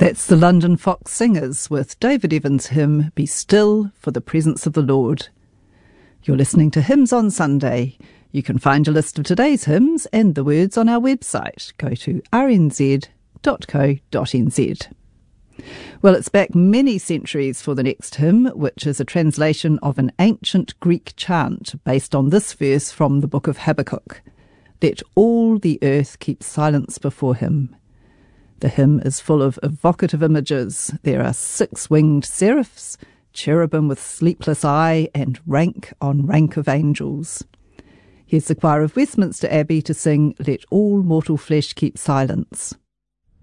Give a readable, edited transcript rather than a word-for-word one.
That's the London Fox Singers with David Evans' hymn, Be Still for the Presence of the Lord. You're listening to Hymns on Sunday. You can find a list of today's hymns and the words on our website. Go to rnz.co.nz. Well, it's back many centuries for the next hymn, which is a translation of an ancient Greek chant based on this verse from the book of Habakkuk. Let all the earth keep silence before him. The hymn is full of evocative images. There are 6-winged seraphs, cherubim with sleepless eye, and rank on rank of angels. Here's the choir of Westminster Abbey to sing Let All Mortal Flesh Keep Silence.